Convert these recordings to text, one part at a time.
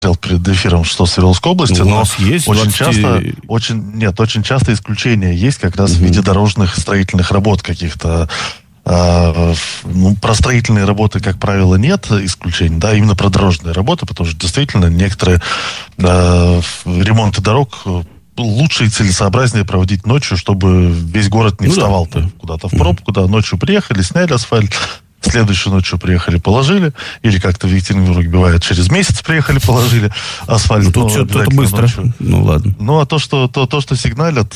перед эфиром, что в Свердловской области, у нас есть очень часто исключения есть как раз в виде дорожных строительных работ каких-то. Про строительные работы, как правило, нет исключений, да, именно про дорожные работы, потому что действительно некоторые ремонты дорог лучше и целесообразнее проводить ночью, чтобы весь город не вставал куда-то в пробку, да, ночью приехали, сняли асфальт, следующей ночью приехали, положили, или как-то в Екатеринбурге бывает, через месяц приехали, положили асфальт. Тут что-то быстро. Ночью. Ладно. А то, что сигналят,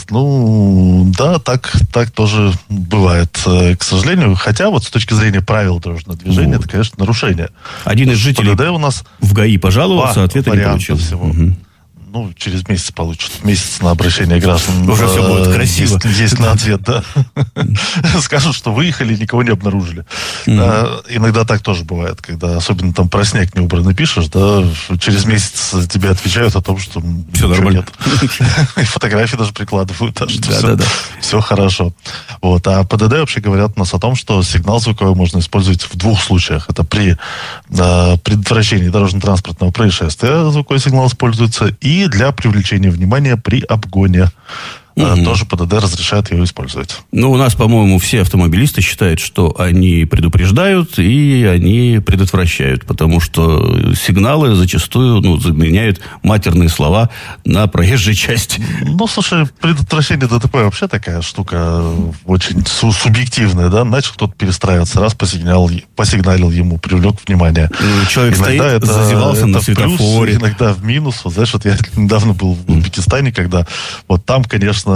да, так тоже бывает, к сожалению. Хотя вот с точки зрения правил дорожного движения, это, конечно, нарушение. Один из жителей у нас в ГАИ пожаловался, ответа не получил. Всего. Через месяц получат. Месяц на обращение граждан. Уже все будет красиво. Есть на ответ, да. Скажут, что выехали, никого не обнаружили. Иногда так тоже бывает, когда особенно там про снег не убранный пишешь, да, через месяц тебе отвечают о том, что все нормально. Нет. И фотографии даже прикладывают, что все хорошо. А ПДД вообще говорят у нас о том, что сигнал звуковой можно использовать в двух случаях. Это при предотвращении дорожно-транспортного происшествия звуковой сигнал используется, и для привлечения внимания при обгоне. Тоже ПДД разрешает его использовать. У нас, по-моему, все автомобилисты считают, что они предупреждают и они предотвращают, потому что сигналы зачастую заменяют матерные слова на проезжей части. Слушай, предотвращение ДТП вообще такая штука очень субъективная, да? Начал кто-то перестраиваться, раз посигналил ему, привлек внимание. Человек иногда стоит, зазевался на светофоре. Иногда в минус. Знаешь, я недавно был в Узбекистане, когда там, конечно,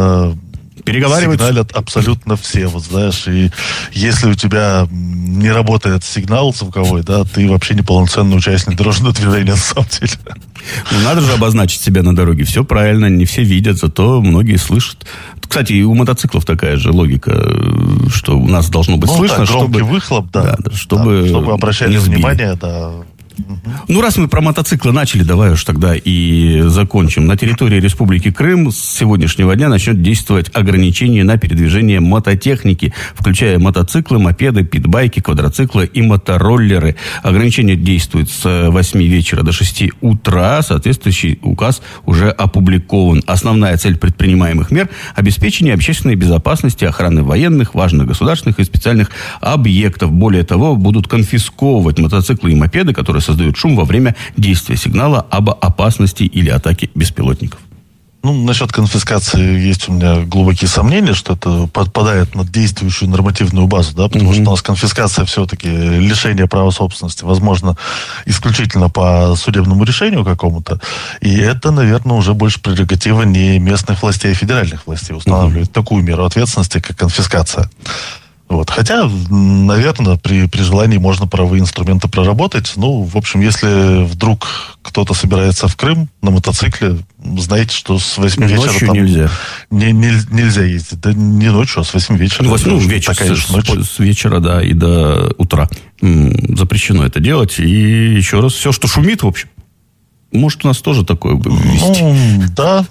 сигналят абсолютно все, знаешь, и если у тебя не работает сигнал звуковой, да, ты вообще неполноценный участник дорожного движения, на самом деле. Надо же обозначить себя на дороге. Все правильно, не все видят, зато многие слышат. Кстати, и у мотоциклов такая же логика, что у нас должно быть слышно, громкий выхлоп, чтобы обращали внимание, да. Раз мы про мотоциклы начали, давай уж тогда и закончим. На территории Республики Крым с сегодняшнего дня начнет действовать ограничение на передвижение мототехники, включая мотоциклы, мопеды, питбайки, квадроциклы и мотороллеры. Ограничение действует с 8 вечера до 6 утра. Соответствующий указ уже опубликован. Основная цель предпринимаемых мер – обеспечение общественной безопасности, охраны военных, важных государственных и специальных объектов. Более того, будут конфисковывать мотоциклы и мопеды, которые создают шум во время действия сигнала об опасности или атаке беспилотников. Насчет конфискации есть у меня глубокие сомнения, что это подпадает на действующую нормативную базу, да, потому что у нас конфискация все-таки лишение права собственности возможно исключительно по судебному решению какому-то, и это, наверное, уже больше прерогатива не местных властей, а федеральных властей устанавливать такую меру ответственности, как конфискация. Хотя, наверное, при желании можно правовые инструменты проработать. В общем, если вдруг кто-то собирается в Крым на мотоцикле, знаете, что с 8 вечера ночью там нельзя. Нельзя ездить. Да не ночью, а с 8 вечера. 8 вечера, с вечера, да, и до утра. Запрещено это делать. И еще раз, все, что шумит, в общем. Может, у нас тоже такое было вести? Да.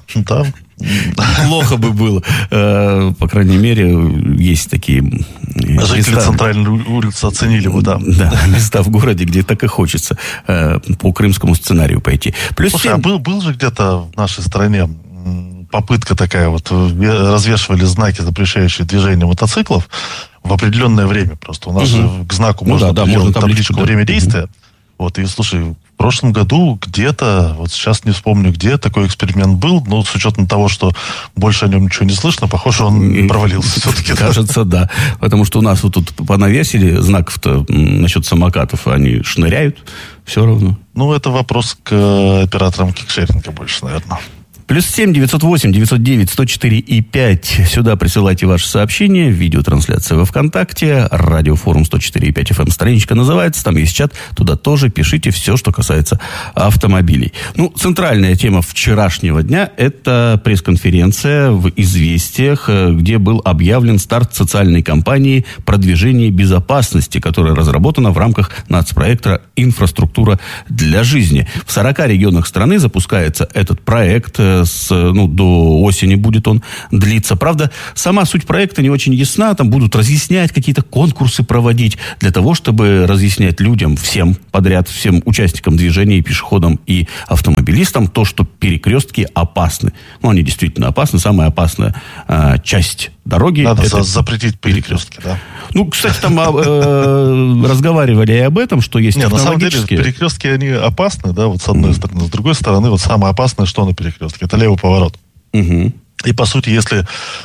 Плохо бы было. По крайней мере, есть такие жители центральной улицы оценили бы, да. Да, места в городе, где так и хочется по крымскому сценарию пойти. Слушай, был же где-то в нашей стране попытка такая, развешивали знаки, запрещающие движение мотоциклов в определенное время. Просто у нас же к знаку можно приделать табличку «Время действия». И, слушай, в прошлом году где-то, сейчас не вспомню где, такой эксперимент был, но с учетом того, что больше о нем ничего не слышно, похоже, он провалился все-таки. Кажется, да. Потому что у нас тут понавесили знаков-то насчет самокатов, они шныряют все равно. Это вопрос к операторам кикшеринга больше, наверное. +7 908 909 104 и 5. Сюда присылайте ваши сообщения. Видеотрансляция во ВКонтакте. Радиофорум 104,5 FM. Страничка называется. Там есть чат. Туда тоже пишите все, что касается автомобилей. Центральная тема вчерашнего дня – это пресс-конференция в «Известиях», где был объявлен старт социальной кампании «Продвижение безопасности», которая разработана в рамках нацпроекта «Инфраструктура для жизни». В 40 регионах страны запускается этот проект. до осени будет он длиться. Правда, сама суть проекта не очень ясна. Там будут разъяснять, какие-то конкурсы проводить для того, чтобы разъяснять людям, всем подряд, всем участникам движения, и пешеходам, и автомобилистам, то, что перекрестки опасны. Они действительно опасны. Самая опасная часть дороги. Надо запретить перекрестки, да. Кстати, там разговаривали и об этом, что есть технологические... На самом деле, перекрестки, они опасны, да, вот с одной стороны. С другой стороны, вот самое опасное, что на перекрестке? Это левый поворот. Угу. И, по сути, если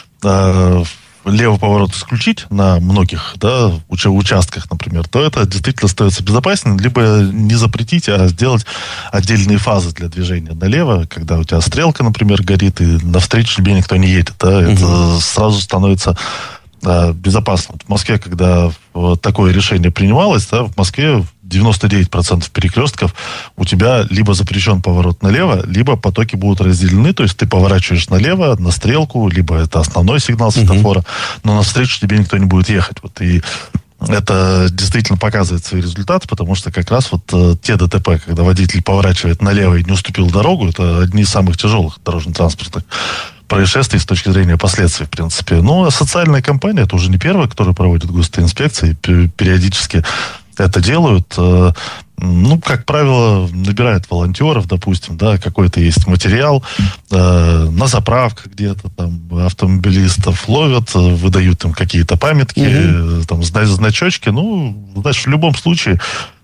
левый поворот исключить на многих, да, участках, например, то это действительно остается безопаснее, либо не запретить, а сделать отдельные фазы для движения налево, когда у тебя стрелка, например, горит, и навстречу тебе никто не едет, да, это сразу становится безопасно. В Москве, когда такое решение принималось, да, в Москве 99% перекрестков у тебя либо запрещен поворот налево, либо потоки будут разделены, то есть ты поворачиваешь налево, на стрелку, либо это основной сигнал светофора, но навстречу тебе никто не будет ехать. И это действительно показывает свои результаты, потому что как раз те ДТП, когда водитель поворачивает налево и не уступил дорогу, это одни из самых тяжелых дорожно-транспортных происшествий с точки зрения последствий, в принципе. А социальная кампания, это уже не первая, которую проводит госинспекция, периодически это делают. Как правило, набирают волонтеров, допустим, да, какой-то есть материал, на заправках где-то там автомобилистов ловят, выдают им какие-то памятки, там, значочки. В любом случае,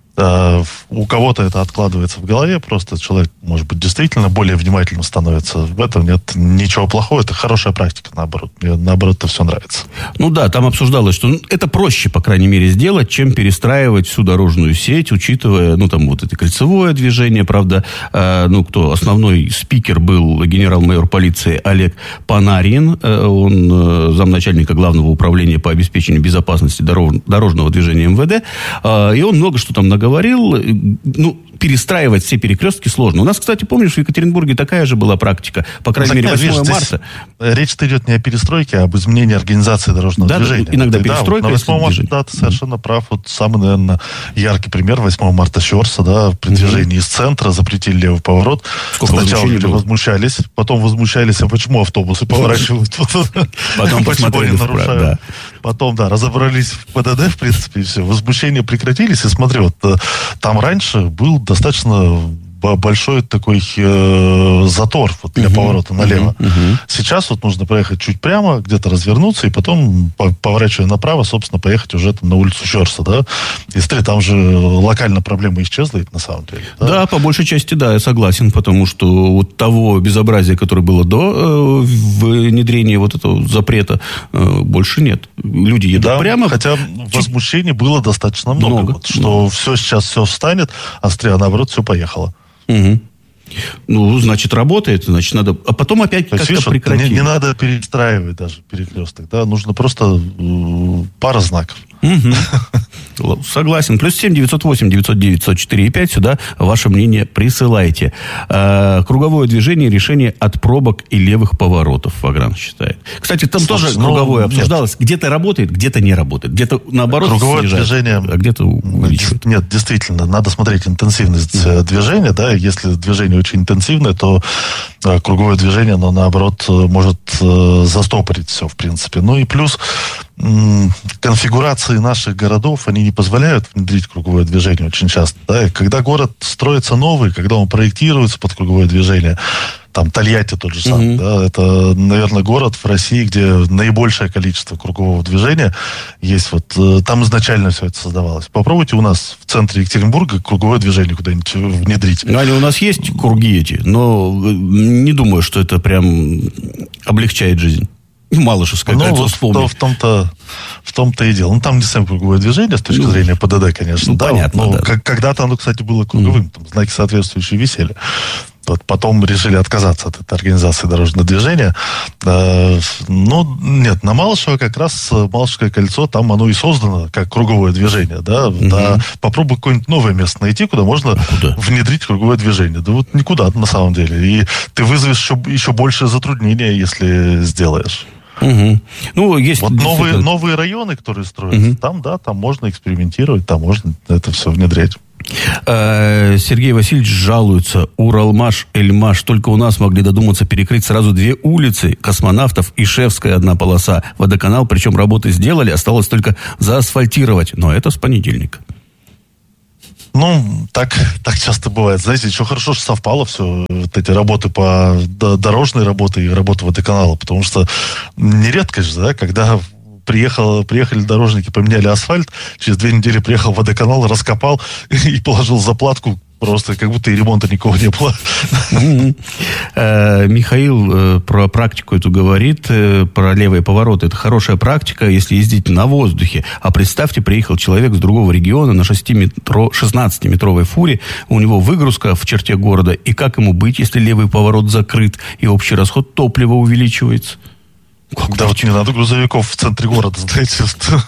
у кого-то это откладывается в голове, просто человек, может быть, действительно более внимательным становится. В этом нет ничего плохого, это хорошая практика, наоборот. Мне, наоборот, это все нравится. Там обсуждалось, что это проще, по крайней мере, сделать, чем перестраивать всю дорожную сеть, учитывая, это кольцевое движение, правда, основной спикер был генерал-майор полиции Олег Панарин, он замначальника Главного управления по обеспечению безопасности дорожного движения МВД, и он много что там наговорил. Перестраивать все перекрестки сложно. У нас, кстати, помнишь, в Екатеринбурге такая же была практика, по крайней мере, 8 марта. Речь-то идет не о перестройке, а об изменении организации дорожного движения. Иногда перестройка. На 8 марта, да, ты совершенно прав. Самый, наверное, яркий пример 8 марта Щорса, да, при движении из центра запретили левый поворот. Сначала люди возмущались, потом возмущались, а почему автобусы поворачивают? Потом посмотрели вправо. Потом, разобрались в ПДД, в принципе, и все. Возмущения прекратились, и смотри, там раньше был достаточно большой такой затор для поворота налево. Сейчас нужно проехать чуть прямо, где-то развернуться, и потом, поворачивая направо, собственно, поехать уже на улицу Щорса, да. И смотри, там же локально проблема исчезла, на самом деле. Да, по большей части, да, я согласен, потому что того безобразия, которое было до внедрения этого запрета, больше нет. Люди едут прямо. Хотя возмущений было достаточно много. Что все сейчас все встанет, а наоборот, все поехало. Значит, работает, значит, надо... А потом опять как-то прекратить. Не надо перестраивать даже перекресток, да, нужно просто пара знаков. Согласен. Плюс 7 908 909 104 5. Сюда ваше мнение присылайте. Круговое движение, решение от пробок и левых поворотов, Ваграм считает. Кстати, там тоже круговое обсуждалось. Где-то работает, где-то не работает. Где-то, наоборот, круговое движение, а где-то увеличивает. Нет, действительно, надо смотреть интенсивность движения. Да? Если движение очень интенсивное, то круговое движение, оно, наоборот, может застопорить все, в принципе. И плюс конфигурации наших городов, они не позволяют внедрить круговое движение очень часто. Да? И когда город строится новый, когда он проектируется под круговое движение, там Тольятти тот же самый, да, это, наверное, город в России, где наибольшее количество кругового движения есть. Там изначально все это создавалось. Попробуйте у нас в центре Екатеринбурга круговое движение куда-нибудь внедрить. Аня, у нас есть круги эти, но не думаю, что это прям облегчает жизнь. Малышевское кольцо вспомнить. В том-то и дело. Там не совсем круговое движение с точки зрения ПДД, конечно. Понятно, да. Когда-то оно, кстати, было круговым. Там знаки соответствующие висели. Потом решили отказаться от этой организации дорожного движения. Нет, на Малышево как раз Малышевское кольцо, там оно и создано как круговое движение. Да? Попробуй какое-нибудь новое место найти, куда можно внедрить круговое движение. Да никуда, на самом деле. И ты вызовешь еще большее затруднение, если сделаешь. Угу. Ну, есть вот новые районы, которые строятся, там можно экспериментировать, там можно это все внедрять. Сергей Васильевич жалуется. Уралмаш, Эльмаш. Только у нас могли додуматься перекрыть сразу 2 улицы. Космонавтов, Ишевская 1 полоса. Водоканал, причем работы сделали, осталось только заасфальтировать. Но это с понедельника. Ну, так часто бывает. Знаете, еще хорошо, что совпало все, вот эти работы по дорожной работе и работы водоканала, потому что нередко же, да, когда приехали дорожники, поменяли асфальт, через 2 недели приехал водоканал, раскопал и положил заплатку, просто как будто и ремонта никого не было. Михаил про практику эту говорит, про левые повороты. Это хорошая практика, если ездить на воздухе. А представьте, приехал человек с другого региона на 16-метровой фуре, у него выгрузка в черте города, и как ему быть, если левый поворот закрыт, и общий расход топлива увеличивается? Да, вот не надо грузовиков в центре города, знаете.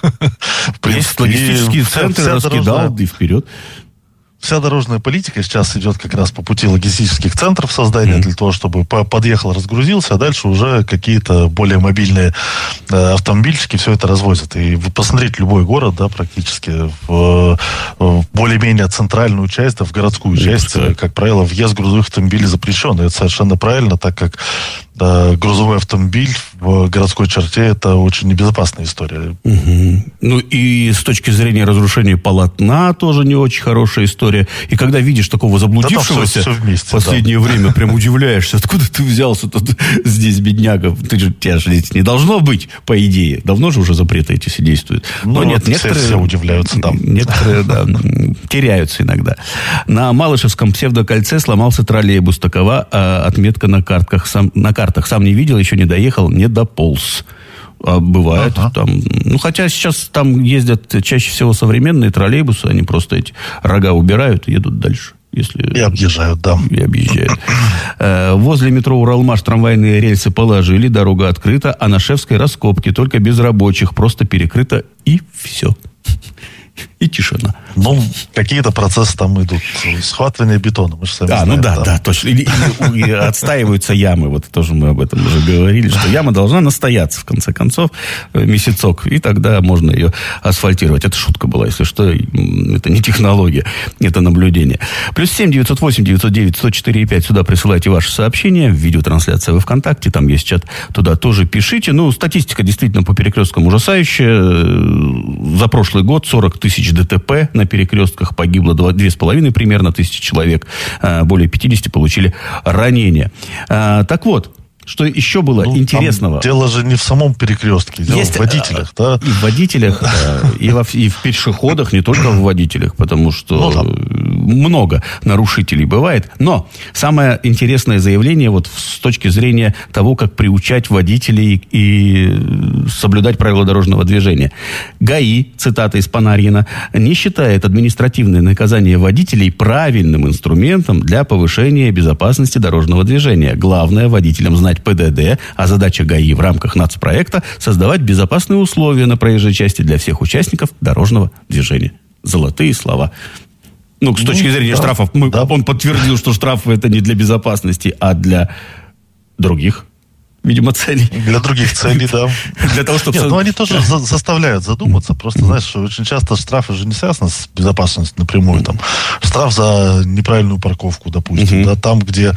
Есть логистические центры, раскидал, и вперед. Вся дорожная политика сейчас идет как раз по пути логистических центров создания, для того, чтобы подъехал, разгрузился, а дальше уже какие-то более мобильные автомобильчики все это развозят. И вы посмотрите любой город, да, практически в более-менее центральную часть, да, в городскую часть, как правило, въезд грузовых автомобилей запрещен. И это совершенно правильно, так как грузовой автомобиль в городской черте — это очень небезопасная история. Ну и с точки зрения разрушения полотна тоже не очень хорошая история. И когда видишь такого заблудившегося все вместе, в последнее время, прям удивляешься, откуда ты взялся тут здесь, бедняга? Тебя же здесь не должно быть, по идее. Давно же уже запреты эти все действуют. Но нет, некоторые все удивляются там. Некоторые, да, теряются иногда. На Малышевском псевдокольце сломался троллейбус. Такова отметка на картах. Сам не видел, еще не доехал, не дополз. А бывает там. Ну, хотя сейчас там ездят чаще всего современные троллейбусы, они просто эти рога убирают и едут дальше. И объезжают, да. И объезжают. Возле метро Уралмаш трамвайные рельсы положили, дорога открыта, а на Шевской раскопки, только без рабочих, просто перекрыто, и все. И тишина. Ну, какие-то процессы там идут. Схватывание бетона, мы же сами знаем. Да, точно. Или отстаиваются ямы. Вот тоже мы об этом уже говорили, что яма должна настояться, в конце концов, месяцок, и тогда можно ее асфальтировать. Это шутка была, если что. Это не технология, это наблюдение. +7 908 909 104 5. Сюда присылайте ваши сообщения. Видеотрансляция во ВКонтакте, там есть чат. Туда тоже пишите. Ну, статистика действительно по перекресткам ужасающая. За прошлый год 40 тысяч ДТП на перекрестках, погибло 2,5 примерно тысячи человек, более 50 получили ранения. Так вот, что еще было интересного? Дело же не в самом перекрестке, дело в водителях, да? И в водителях, и в пешеходах, не только в водителях, потому что много нарушителей бывает. Но самое интересное заявление вот с точки зрения того, как приучать водителей и соблюдать правила дорожного движения. ГАИ, цитата из Панарьина, не считает административное наказание водителей правильным инструментом для повышения безопасности дорожного движения. Главное водителям знать ПДД, а задача ГАИ в рамках нацпроекта создавать безопасные условия на проезжей части для всех участников дорожного движения. Золотые слова. Ну, с точки зрения штрафов, он подтвердил, что штрафы это не для безопасности, а для других, видимо, целей. Для других целей, да. Для того, чтобы... Нет, ну они тоже заставляют задуматься. Просто, знаешь, очень часто штрафы же не связаны с безопасностью напрямую. Там, штраф за неправильную парковку, допустим. Да, там, где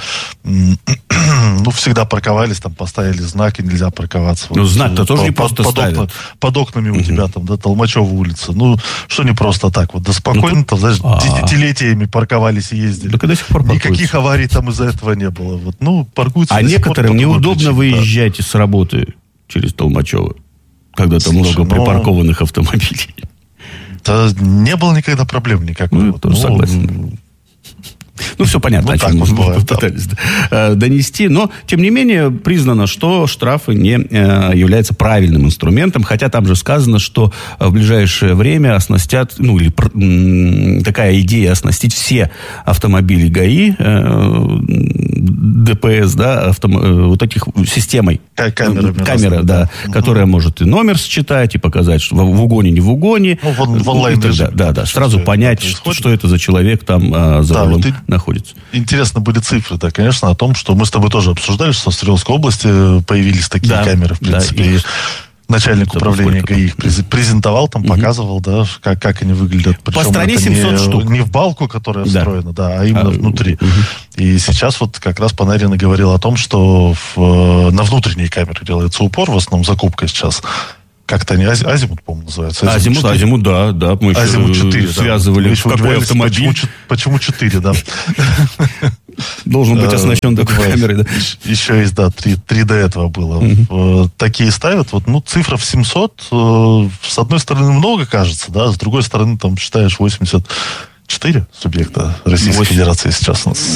всегда парковались, там поставили знаки, нельзя парковаться. Ну, знак-то тоже не просто ставят. Под окнами у тебя там, да, Толмачева улица. Ну, что не просто так. Вот, да спокойно, там, знаешь, десятилетиями парковались и ездили. Так и до сих пор паркуются. Никаких аварий там из-за этого не было. Вот, ну, паркуются. А некоторым неудобно выезжать с работы через Толмачева, когда там много припаркованных автомобилей. Да не было никогда проблем никакой. Ну, тоже согласен. Ну, все понятно, о чем мы пытались донести. Но, тем не менее, признано, что штрафы не являются правильным инструментом. Хотя там же сказано, что в ближайшее время оснастят, ну, или такая идея оснастить все автомобили ГАИ ДПС, да, вот этих системой. Камера, да, которая может и номер считать, и показать, что в угоне, не в угоне. В онлайн-режиме. Да. Сразу понять, что это за человек там за рулем находится. Интересно были цифры, да, конечно, о том, что мы с тобой тоже обсуждали, что в Свердловской области появились такие камеры, в принципе. Начальник управления ГАИ их презентовал, там показывал, да, как они выглядят. Причем по стране 700 штук. Не в балку, которая встроена, да, а именно внутри. И сейчас вот как раз Панарин говорил о том, что на внутренние камеры делается упор, в основном закупка сейчас. Как-то они Азимут, по-моему, называется. Азимут, да. Мы Азимут 4, связывали, да. в какой автомобиль. Почему 4, да? Должен быть оснащен такой камерой, да. Еще есть, да, 3 до этого было. Такие ставят, цифра в 700, с одной стороны, много кажется, да, с другой стороны, там, считаешь, 84 субъекта Российской Федерации сейчас у нас.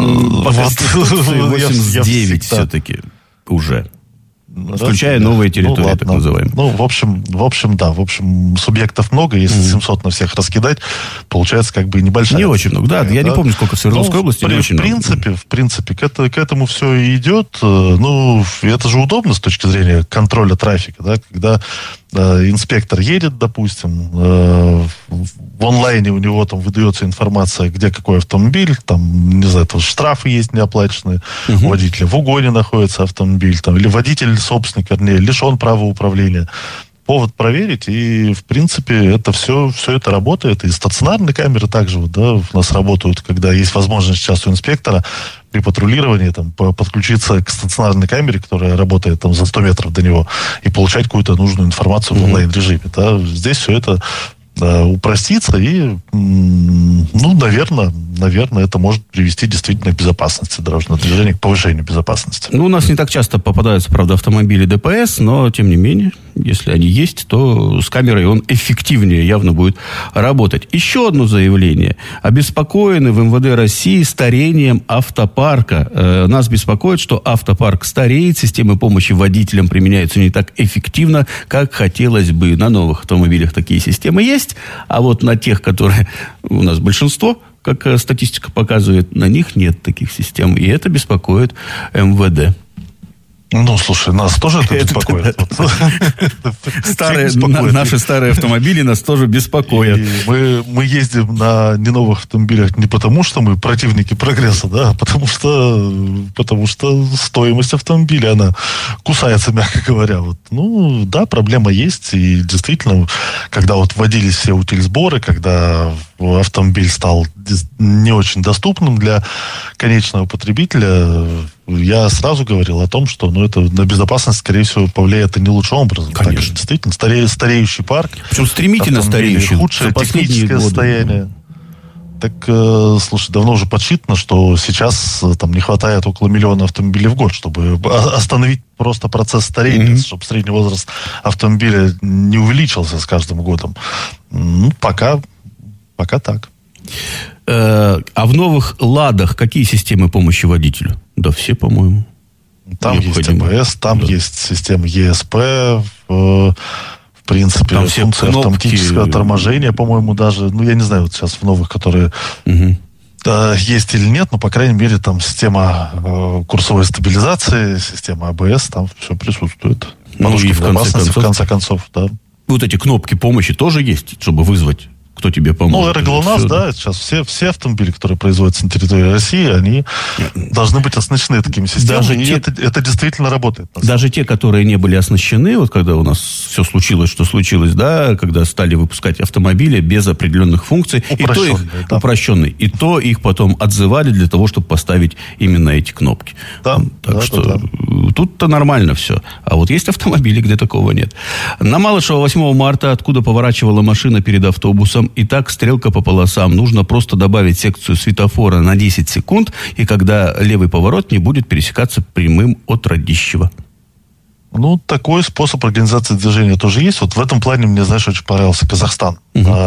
89 все-таки уже. Включая новые территории, так называемые. В общем, субъектов много, если 700 на всех раскидать, получается как бы небольшая. Не очень много, да, я не помню, сколько в Свердловской области, не очень много. В принципе, к этому все и идет. Это же удобно с точки зрения контроля трафика, да, когда инспектор едет, допустим, в онлайне у него там выдается информация, где какой автомобиль, там, не знаю, там штрафы есть неоплаченные, у водителя в угоне находится автомобиль, там, или водитель, собственник, вернее, лишен права управления. Повод проверить, и, в принципе, это все это работает. И стационарные камеры также у нас работают, когда есть возможность сейчас у инспектора при патрулировании там, подключиться к стационарной камере, которая работает там, за 100 метров до него, и получать какую-то нужную информацию в онлайн-режиме. Да. Здесь все это упростится, и, наверное, это может привести действительно к безопасности дорожного движения, к повышению безопасности. У нас не так часто попадаются, правда, автомобили ДПС, но, тем не менее, если они есть, то с камерой он эффективнее явно будет работать. Еще одно заявление. Обеспокоены в МВД России старением автопарка. Нас беспокоит, что автопарк стареет, системы помощи водителям применяются не так эффективно, как хотелось бы. На новых автомобилях такие системы есть, а вот на тех, которые у нас большинство, как статистика показывает, на них нет таких систем. И это беспокоит МВД. Слушай, нас тоже это беспокоит. Наши старые автомобили нас тоже беспокоят. Мы ездим на не новых автомобилях не потому, что мы противники прогресса, да, а потому что стоимость автомобиля, она кусается, мягко говоря. Да, проблема есть. И действительно, когда вводились все утильсборы, когда автомобиль стал не очень доступным для конечного потребителя, я сразу говорил о том, что это на безопасность, скорее всего, повлияет не лучшим образом. Конечно. Так, действительно, стареющий парк. Причем стремительно стареющий. Худшее техническое состояние. Так, слушай, давно уже подсчитано, что сейчас там не хватает около 1 миллиона автомобилей в год, чтобы остановить просто процесс старения, чтобы средний возраст автомобиля не увеличился с каждым годом. Пока так. А в новых «Ладах» какие системы помощи водителю? Да все, по-моему. Там есть АБС, там есть система ЕСП, в принципе, там все функция автоматического торможения, по-моему, даже, я не знаю, сейчас в новых, которые есть или нет, но, по крайней мере, там система курсовой стабилизации, система АБС, там все присутствует. И в конце концов, да. Вот эти кнопки помощи тоже есть, чтобы вызвать, кто тебе поможет. ГЛОНАСС, да, сейчас все автомобили, которые производятся на территории России, они должны быть оснащены такими системами, это действительно работает. Даже те, которые не были оснащены, когда у нас все случилось, что случилось, да, когда стали выпускать автомобили без определенных функций, упрощенные, и то их потом отзывали для того, чтобы поставить именно эти кнопки. Тут-то нормально все. А вот есть автомобили, где такого нет. На Малышева 8 марта, откуда поворачивала машина перед автобусом, и так стрелка по полосам. Нужно просто добавить секцию светофора на 10 секунд, и когда левый поворот не будет пересекаться прямым от Радищева. Такой способ организации движения тоже есть. В этом плане мне, очень понравился Казахстан.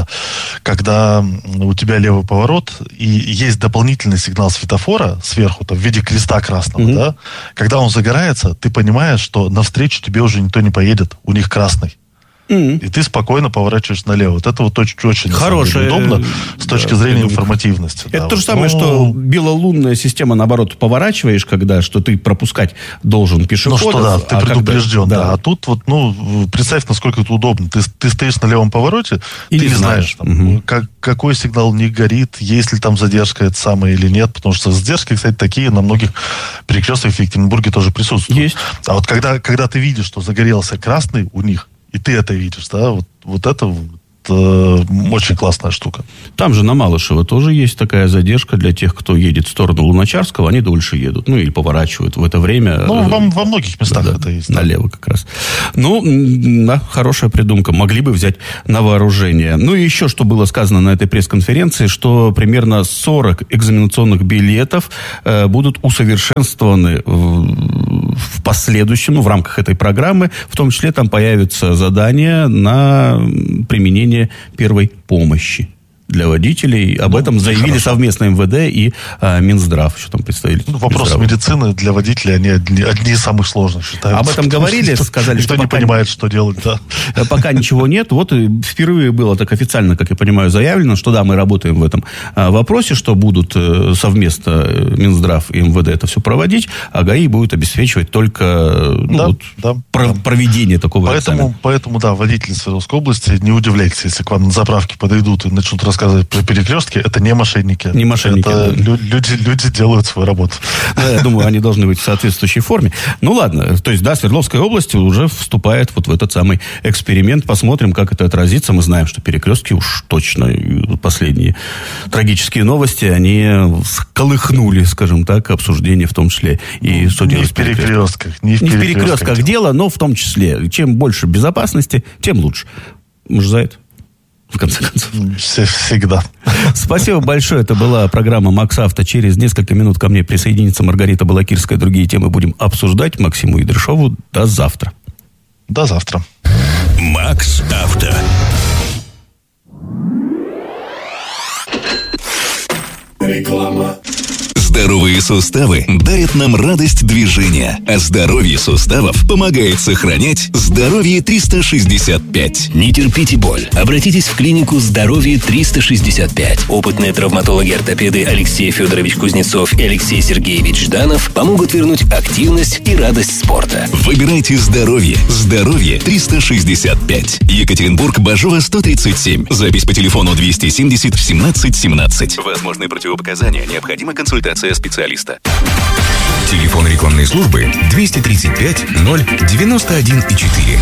Когда у тебя левый поворот, и есть дополнительный сигнал светофора сверху, в виде креста красного, да, когда он загорается, ты понимаешь, что навстречу тебе уже никто не поедет, у них красный. И ты спокойно поворачиваешь налево. Вот это вот очень удобно с точки зрения информативности. Это то же самое, что белолунная система, наоборот, поворачиваешь, когда что ты пропускать должен пешеходов. Ну что, да, ты предупрежден, да. А тут вот, представь, насколько это удобно. Ты стоишь на левом повороте, и ты не знаешь, там, какой сигнал не горит, есть ли там задержка это самое или нет, потому что задержки, кстати, такие на многих перекрестках в Екатеринбурге тоже присутствуют. Есть. А вот когда ты видишь, что загорелся красный у них, и ты это видишь, да, вот это очень классная штука. Там же на Малышево тоже есть такая задержка для тех, кто едет в сторону Луначарского, они дольше едут, или поворачивают в это время. Во многих местах это есть. Налево как раз. Да, хорошая придумка. Могли бы взять на вооружение. И еще, что было сказано на этой пресс-конференции, что примерно 40 экзаменационных билетов будут усовершенствованы в последующем, в рамках этой программы. В том числе там появятся задания на применение первой помощи для водителей. Об этом заявили совместно МВД и Минздрав. Что там представили? Вопросы медицины для водителей, они одни из самых сложных считаются. Об этом говорили, сказали, что никто не понимает, что делать, да. Пока ничего нет. Вот впервые было так официально, как я понимаю, заявлено, что да, мы работаем в этом вопросе, что будут совместно Минздрав и МВД это все проводить, а ГАИ будет обеспечивать только проведение такого экзамена. Поэтому, да, водители Свердловской области, не удивляйтесь, если к вам на заправке подойдут и начнут рассказывать про перекрестки, это не мошенники. Не мошенники. Это люди делают свою работу. Я думаю, они должны быть в соответствующей форме. Ладно. То есть, да, Свердловская область уже вступает вот в этот самый эксперимент. Посмотрим, как это отразится. Мы знаем, что перекрестки уж точно, последние трагические новости, они сколыхнули, скажем так, обсуждение в том числе. И что не в перекрестках. Не в перекрестках дело, но в том числе. Чем больше безопасности, тем лучше. Мы же за это. В конце концов. Всегда. Спасибо большое. Это была программа «Макс Авто». Через несколько минут ко мне присоединится Маргарита Балакирская. Другие темы будем обсуждать. Максиму Идрышову. До завтра. До завтра. «Макс Авто». Реклама. Здоровые суставы дарят нам радость движения, а здоровье суставов помогает сохранять здоровье 365. Не терпите боль. Обратитесь в клинику «Здоровье 365». Опытные травматологи-ортопеды Алексей Федорович Кузнецов и Алексей Сергеевич Жданов помогут вернуть активность и радость спорта. Выбирайте здоровье. Здоровье 365. Екатеринбург, Бажова, 137. Запись по телефону 270 17 17. Возможны противопоказания. Необходима консультация специалиста. Телефон рекламной службы 235 091 4.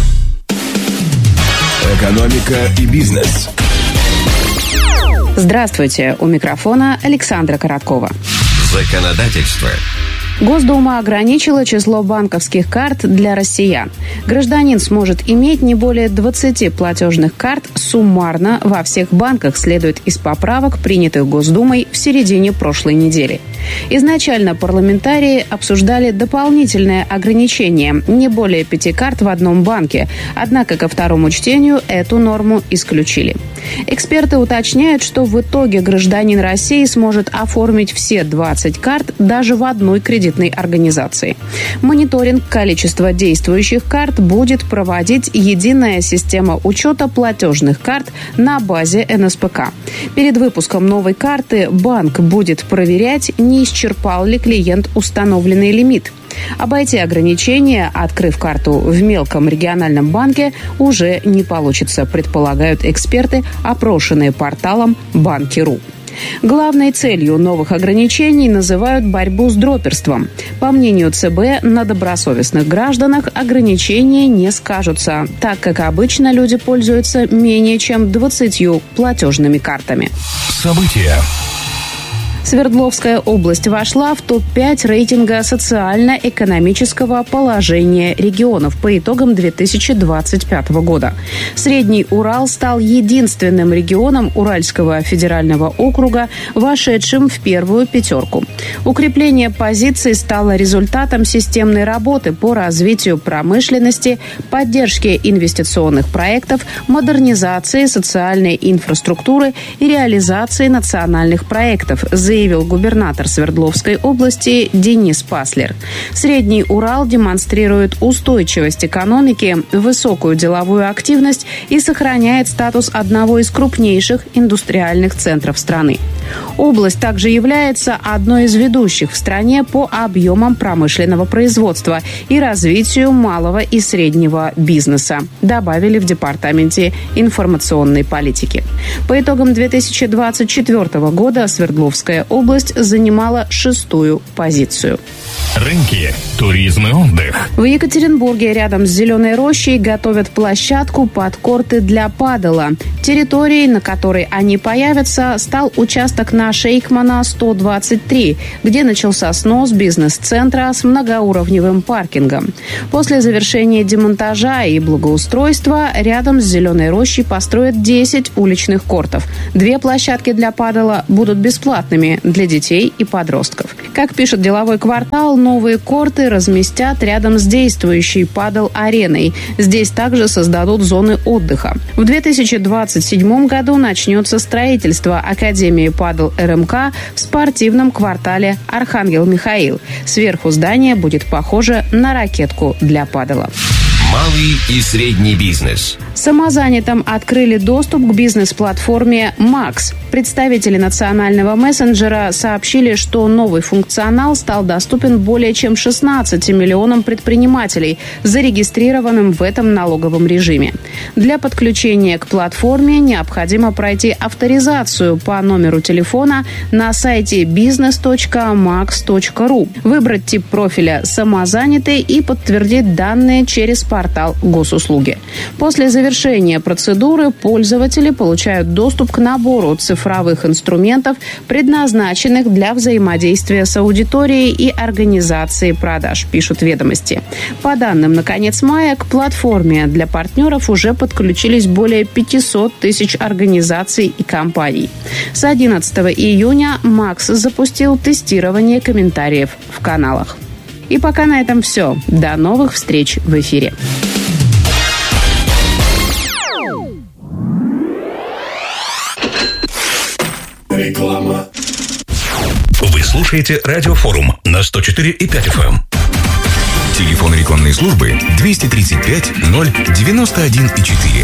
Экономика и бизнес. Здравствуйте. У микрофона Александра Короткова. Законодательство. Госдума ограничила число банковских карт для россиян. Гражданин сможет иметь не более 20 платежных карт суммарно во всех банках, следует из поправок, принятых Госдумой в середине прошлой недели. Изначально парламентарии обсуждали дополнительное ограничение – не более 5 карт в одном банке. Однако ко второму чтению эту норму исключили. Эксперты уточняют, что в итоге гражданин России сможет оформить все 20 карт даже в одной кредитной организации. Мониторинг количества действующих карт будет проводить единая система учета платежных карт на базе НСПК. Перед выпуском новой карты банк будет проверять, не исчерпал ли клиент установленный лимит. Обойти ограничения, открыв карту в мелком региональном банке, уже не получится, предполагают эксперты, опрошенные порталом Банки.ру. Главной целью новых ограничений называют борьбу с дроперством. По мнению ЦБ, на добросовестных гражданах ограничения не скажутся, так как обычно люди пользуются менее чем 20 платежными картами. События. Свердловская область вошла в топ-5 рейтинга социально-экономического положения регионов по итогам 2025 года. Средний Урал стал единственным регионом Уральского федерального округа, вошедшим в первую пятерку. Укрепление позиций стало результатом системной работы по развитию промышленности, поддержке инвестиционных проектов, модернизации социальной инфраструктуры и реализации национальных проектов, заявил заявил губернатор Свердловской области Денис Паслер. Средний Урал демонстрирует устойчивость экономики, высокую деловую активность и сохраняет статус одного из крупнейших индустриальных центров страны. Область также является одной из ведущих в стране по объемам промышленного производства и развитию малого и среднего бизнеса, добавили в Департаменте информационной политики. По итогам 2024 года Свердловская область занимала 6-ю позицию. Рынки, туризм и отдых. В Екатеринбурге рядом с Зеленой рощей готовят площадку под корты для падела. Территорией, на которой они появятся, стал участок на Шейхмана 123, где начался снос бизнес-центра с многоуровневым паркингом. После завершения демонтажа и благоустройства рядом с Зеленой рощей построят 10 уличных кортов. 2 площадки для падела будут бесплатными для детей и подростков. Как пишет «Деловой квартал», новые корты разместят рядом с действующей падел-ареной. Здесь также создадут зоны отдыха. В 2027 году начнется строительство Академии падел РМК в спортивном квартале Архангел Михаил. Сверху здание будет похоже на ракетку для падела. Малый и средний бизнес. Самозанятым открыли доступ к бизнес-платформе «Макс». Представители национального мессенджера сообщили, что новый функционал стал доступен более чем 16 миллионам предпринимателей, зарегистрированным в этом налоговом режиме. Для подключения к платформе необходимо пройти авторизацию по номеру телефона на сайте business.max.ru, выбрать тип профиля «Самозанятый» и подтвердить данные через портал госуслуги. После завершения процедуры пользователи получают доступ к набору цифровых инструментов, предназначенных для взаимодействия с аудиторией и организации продаж, пишут «Ведомости». По данным на конец мая, к платформе для партнеров уже подключились более 500 тысяч организаций и компаний. С 11 июня «Макс» запустил тестирование комментариев в каналах. И пока на этом все. До новых встреч в эфире. Реклама. Вы слушаете Радиофорум на 104,5 FM. Телефон рекламной службы 235 091 4.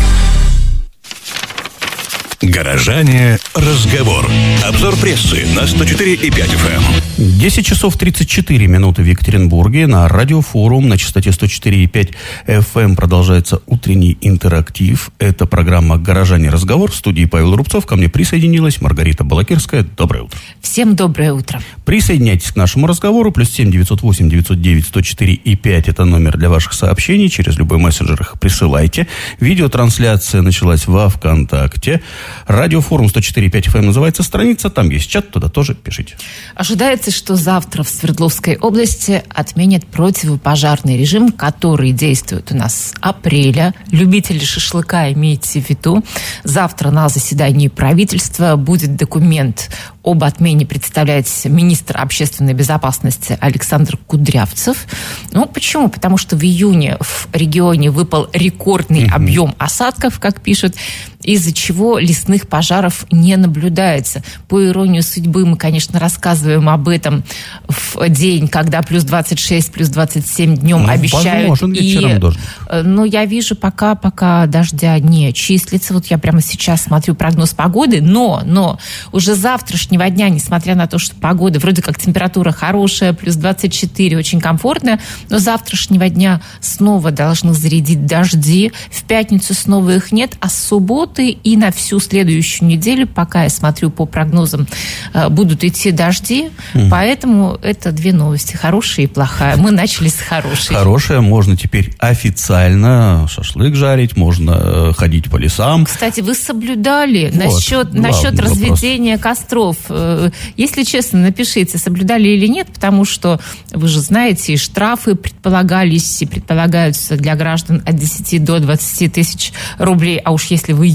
Горожане. Разговор. Обзор прессы на 104,5 FM. 10 часов 34 минуты в Екатеринбурге. На Радиофорум на частоте 104,5 FM продолжается утренний интерактив. Это программа «Горожане. Разговор». В студии Павел Рубцов. Ко мне присоединилась Маргарита Балакирская. Доброе утро. Всем доброе утро. Присоединяйтесь к нашему разговору. +7 908 909 104,5. Это номер для ваших сообщений. Через любой мессенджер их присылайте. Видеотрансляция началась во ВКонтакте. Радиофорум 104,5 FM называется страница. Там есть чат, туда тоже пишите. Ожидается, что завтра в Свердловской области отменят противопожарный режим, который действует у нас с апреля. Любители шашлыка, имейте в виду. Завтра на заседании правительства будет документ об отмене представлять министр общественной безопасности Александр Кудрявцев. Ну, почему? Потому что в июне в регионе выпал рекордный объем осадков, как пишут, из-за чего лесных пожаров не наблюдается. По иронии судьбы мы, конечно, рассказываем об этом в день, когда плюс 26, плюс 27 днем обещают. Возможен вечером дождь. Но я вижу, пока дождя не числится. Вот я прямо сейчас смотрю прогноз погоды, но уже завтрашнего дня, несмотря на то, что погода, вроде как температура хорошая, плюс 24, очень комфортная, но завтрашнего дня снова должны зарядить дожди. В пятницу снова их нет, а с субботы и на всю следующую неделю, пока я смотрю по прогнозам, будут идти дожди. Поэтому это две новости, хорошая и плохая. Мы начали с хорошей. Хорошая, можно теперь официально шашлык жарить, можно ходить по лесам. Кстати, вы соблюдали насчет разведения костров. Если честно, напишите, соблюдали или нет, потому что, вы же знаете, штрафы предполагались и предполагаются для граждан от 10 до 20 тысяч рублей. А уж если в июне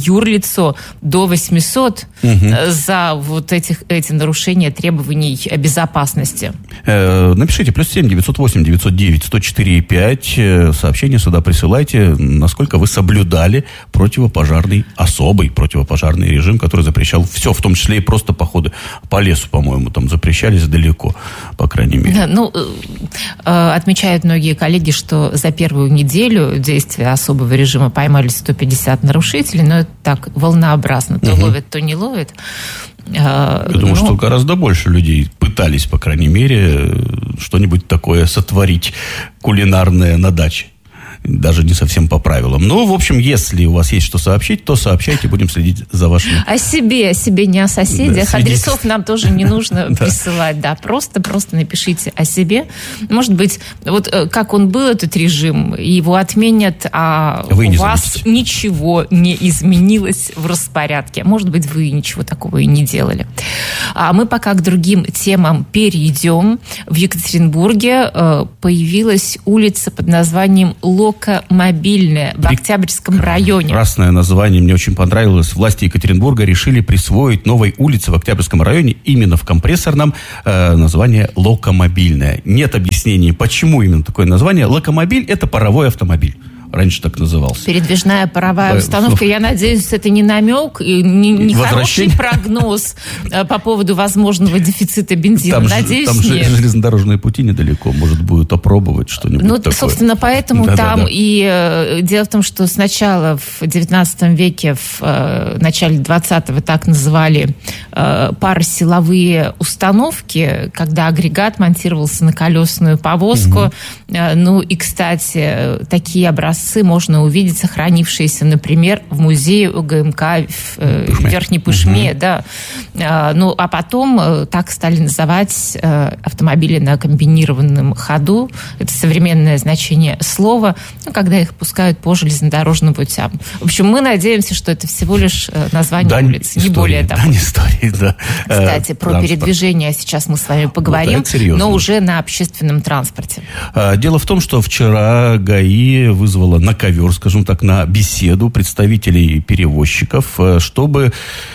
юрлицо до 800 за вот эти нарушения требований безопасности. Напишите +7 908 909 104 5. Сообщение сюда присылайте, насколько вы соблюдали особый противопожарный режим, который запрещал все, в том числе и просто походы по лесу, по-моему, там запрещались далеко, по крайней мере. Отмечают многие коллеги, что за первую неделю действия особого режима поймали 150 нарушителей, но это так волнообразно, то ловят, то не ловят. Я думаю, что гораздо больше людей пытались, по крайней мере, что-нибудь такое сотворить кулинарное на даче. Даже не совсем по правилам. Но, в общем, если у вас есть что сообщить, то сообщайте, будем следить за вашими... О себе, не о соседях. Да, адресов нам тоже не нужно присылать. Да, просто напишите о себе. Может быть, вот как он был, этот режим, его отменят, а у вас ничего не изменилось в распорядке. Может быть, вы ничего такого и не делали. А мы пока к другим темам перейдем. В Екатеринбурге появилась улица под названием Локомобильная в Октябрьском районе. Красное название мне очень понравилось. Власти Екатеринбурга решили присвоить новой улице в Октябрьском районе именно в компрессорном название Локомобильная. Нет объяснений, почему именно такое название. Локомобиль – это паровой автомобиль. Раньше так назывался. Передвижная паровая установка. Я надеюсь, это не намек, не хороший прогноз по поводу возможного дефицита бензина. Надеюсь, там нет. Железнодорожные пути недалеко. Может, будет опробовать что-нибудь такое. Собственно, поэтому там и дело в том, что сначала в XIX веке, в начале 20-го так называли паросиловые установки, когда агрегат монтировался на колесную повозку. И, кстати, такие образцы можно увидеть, сохранившиеся, например, в музее УГМК в Верхней Пышме. Да. А потом так стали называть автомобили на комбинированном ходу. Это современное значение слова, когда их пускают по железнодорожным путям. В общем, мы надеемся, что это всего лишь название улицы, не более того. Кстати, про передвижение сейчас мы с вами поговорим, но уже на общественном транспорте. Дело в том, что вчера ГАИ вызвала на ковер, скажем так, на беседу представителей перевозчиков, чтобы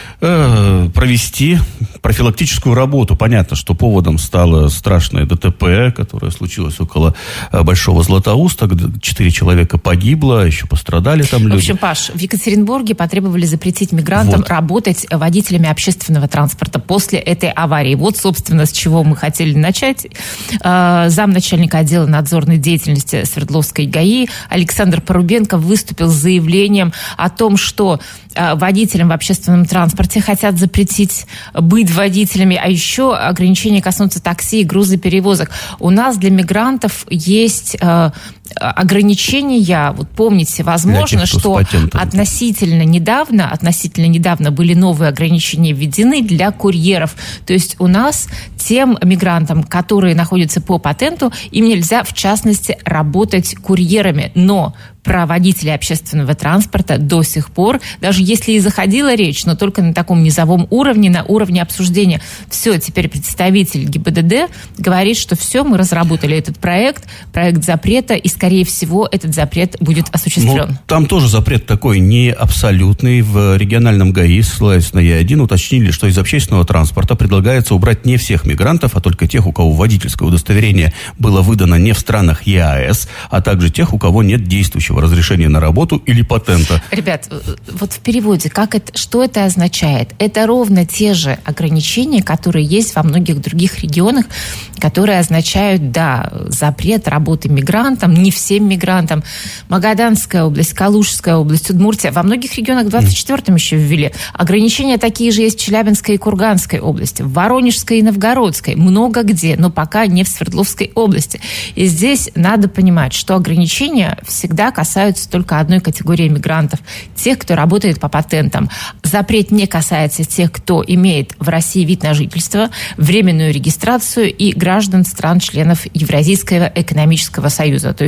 провести профилактическую работу. Понятно, что поводом стало страшное ДТП, которое случилось около Большого Златоуста, где 4 человека погибло, еще пострадали там люди. В общем, Паш, в Екатеринбурге потребовали запретить мигрантам работать водителями общественного транспорта после этой аварии. Вот, собственно, с чего мы хотели начать. Замначальника отдела надзорной деятельности Свердловской ГАИ Александр Порубенко выступил с заявлением о том, что водителям в общественном транспорте хотят запретить быть водителями, а еще ограничения коснутся такси и грузоперевозок. У нас для мигрантов есть ограничения, вот помните, возможно, что относительно недавно были новые ограничения введены для курьеров. То есть у нас тем мигрантам, которые находятся по патенту, им нельзя, в частности, работать курьерами. Но про водителей общественного транспорта до сих пор, даже если и заходила речь, но только на таком низовом уровне, на уровне обсуждения. Все, теперь представитель ГИБДД говорит, что все, мы разработали этот проект запрета, и, скорее всего, этот запрет будет осуществлен. Там тоже запрет такой не абсолютный. В региональном ГАИ, ссылаясь на Е1, уточнили, что из общественного транспорта предлагается убрать не всех мигрантов, а только тех, у кого водительское удостоверение было выдано не в странах ЕАЭС, а также тех, у кого нет действующего разрешения на работу или патента. Ребят, вот в переводе, что это означает? Это ровно те же ограничения, которые есть во многих других регионах, которые означают, запрет работы мигрантам, не всем мигрантам. Магаданская область, Калужская область, Удмуртия. Во многих регионах в 24-м еще ввели. Ограничения такие же есть в Челябинской и Курганской области, в Воронежской и Новгородской, много где, но пока не в Свердловской области. И здесь надо понимать, что ограничения всегда касаются только одной категории мигрантов. Тех, кто работает по патентам. Запрет не касается тех, кто имеет в России вид на жительство, временную регистрацию и граждан стран-членов Евразийского экономического союза. То есть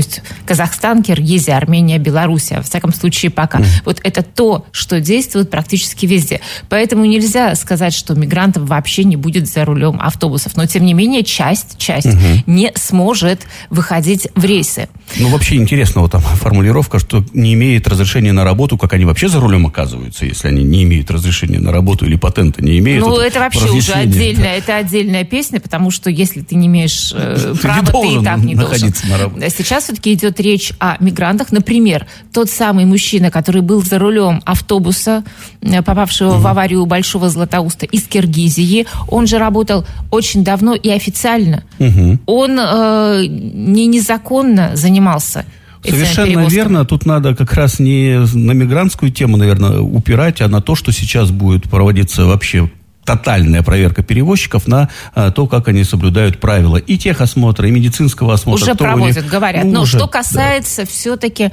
есть Казахстан, Киргизия, Армения, Белоруссия. Во всяком случае, пока. Вот это то, что действует практически везде. Поэтому нельзя сказать, что мигрантов вообще не будет за рулем автобусов. Но, тем не менее, часть не сможет выходить в рейсы. Ну, вообще интересно, вот там формулировка, что не имеет разрешения на работу, как они вообще за рулем оказываются, если они не имеют разрешения на работу или патента не имеют. Ну, это вообще уже отдельная песня, потому что если ты не имеешь права, ты и так не должен. Сейчас все-таки идет речь о мигрантах. Например, тот самый мужчина, который был за рулем автобуса, попавшего в аварию Большого Златоуста из Киргизии, он же работал очень давно и официально. Он не незаконно занимался. Совершенно верно. Тут надо как раз не на мигрантскую тему, наверное, упирать, а на то, что сейчас будет проводиться вообще тотальная проверка перевозчиков на то, как они соблюдают правила и техосмотра, и медицинского осмотра. Уже проводят, говорят. Но что касается все-таки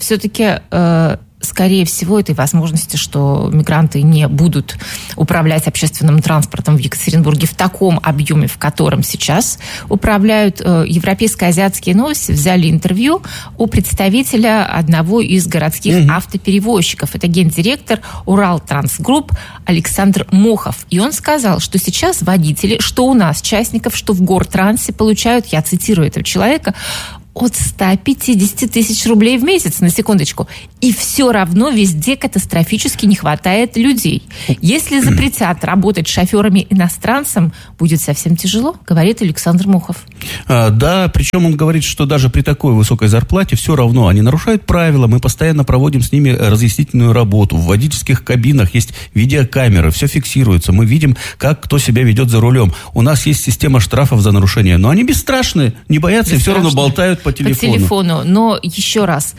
скорее всего, этой возможности, что мигранты не будут управлять общественным транспортом в Екатеринбурге в таком объеме, в котором сейчас управляют. Европейские азиатские новости взяли интервью у представителя одного из городских автоперевозчиков. Это гендиректор Уралтрансгрупп Александр Мохов. И он сказал, что сейчас водители, что у нас, частников, что в Гортрансе, получают, я цитирую этого человека, от 150 тысяч рублей в месяц, на секундочку. И все равно везде катастрофически не хватает людей. Если запретят работать шоферами-иностранцам, будет совсем тяжело, говорит Александр Мохов. Да, причем он говорит, что даже при такой высокой зарплате все равно они нарушают правила. Мы постоянно проводим с ними разъяснительную работу. В водительских кабинах есть видеокамеры, все фиксируется. Мы видим, как кто себя ведет за рулем. У нас есть система штрафов за нарушение. Но они бесстрашные, не боятся и все равно болтают по телефону. Но еще раз,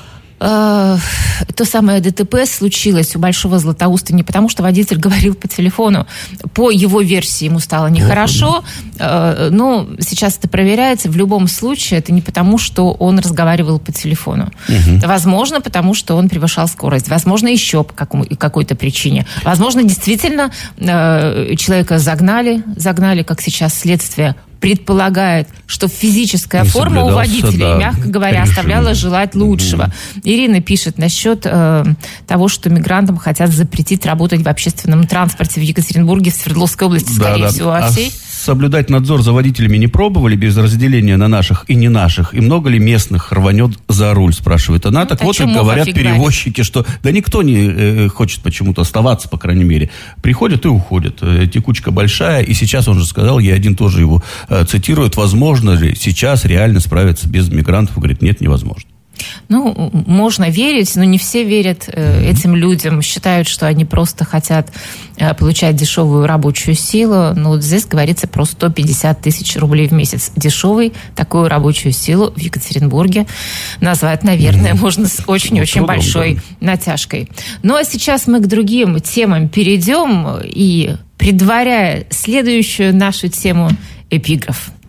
то самое ДТП случилось у Большого Златоуста не потому, что водитель говорил по телефону. По его версии ему стало нехорошо. Но сейчас это проверяется. В любом случае, это не потому, что он разговаривал по телефону. Возможно, потому что он превышал скорость. Возможно, еще по какой-то причине. Возможно, действительно, человека загнали, как сейчас следствие предполагает, что физическая форма у водителей, мягко говоря, оставляла желать лучшего. Ирина пишет насчет того, что мигрантам хотят запретить работать в общественном транспорте в Екатеринбурге, в Свердловской области, скорее всего, во всей. Соблюдать надзор за водителями не пробовали без разделения на наших и не наших? И много ли местных рванет за руль, спрашивает она. Так вот, говорят перевозчики, что да никто не хочет почему-то оставаться, по крайней мере. Приходят и уходят. Текучка большая. И сейчас, он же сказал, я один тоже его цитирует, возможно ли сейчас реально справиться без мигрантов? Говорит, нет, невозможно. Ну, можно верить, но не все верят этим людям. Считают, что они просто хотят получать дешевую рабочую силу. Но вот здесь говорится про 150 тысяч рублей в месяц. Дешевой такую рабочую силу в Екатеринбурге назвать, наверное, можно с очень-очень большой натяжкой. Ну, а сейчас мы к другим темам перейдем. И предваряя следующую нашу тему, эпиграф.